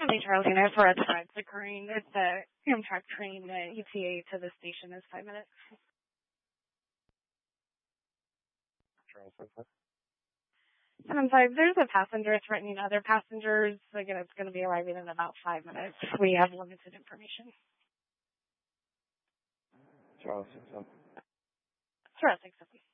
Hey, Charles, we're at the ride's occurring. It's a Amtrak train. The ETA to the station is 5 minutes. Charles, 7-5, there's a passenger threatening other passengers. Again, it's going to be arriving in about 5 minutes. We have limited information. Charles, Sure, 6-7.